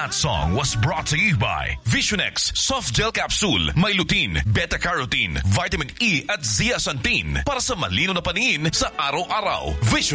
That song was brought to you by Visionex Soft Gel Capsule. May lutein, beta-carotene, vitamin E at zeaxanthin para sa malino na paningin sa araw-araw. Vision